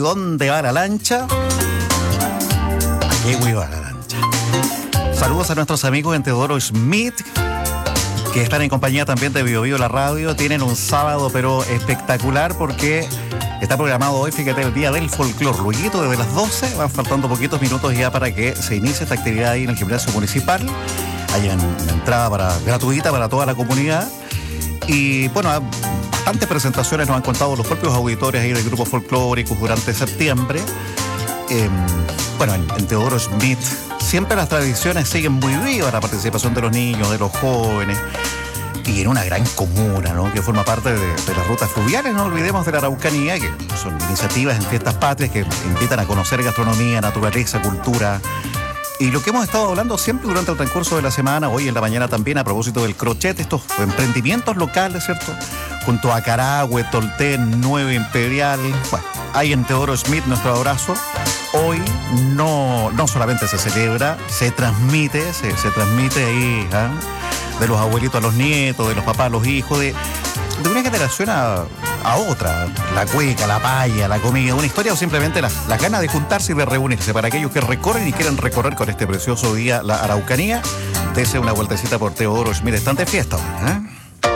dónde va la lancha? ¿A qué va la lancha? Saludos a nuestros amigos en Teodoro Schmidt, que están en compañía también de Bio Bio la radio. Tienen un sábado pero espectacular porque está programado hoy, fíjate, el día del folclor. Luego desde las 12, van faltando poquitos minutos ya para que se inicie esta actividad ahí en el gimnasio municipal. Hay una entrada gratuita para toda la comunidad. Y bueno, bastantes presentaciones nos han contado los propios auditores ahí de grupos folclóricos durante septiembre. Bueno, en Teodoro Schmidt siempre las tradiciones siguen muy vivas, la participación de los niños, de los jóvenes, y en una gran comuna, ¿no?, que forma parte de las rutas fluviales, no olvidemos, de la Araucanía, que son iniciativas en fiestas patrias que invitan a conocer gastronomía, naturaleza, cultura. Y lo que hemos estado hablando siempre durante el transcurso de la semana, hoy en la mañana también, a propósito del crochet, estos emprendimientos locales, ¿cierto?, junto a Carahue, Tolten, Nuevo Imperial. Bueno, ahí en Teodoro Schmidt nuestro abrazo. Hoy no solamente se celebra, se transmite ahí, ¿eh?, de los abuelitos a los nietos, de los papás a los hijos, de una generación a otra. La cueca, la paya, la comida, una historia, o simplemente las ganas de juntarse y de reunirse. Para aquellos que recorren y quieren recorrer con este precioso día la Araucanía, dese una vueltecita por Teodoro Schmidt. Están de fiesta hoy, ¿eh?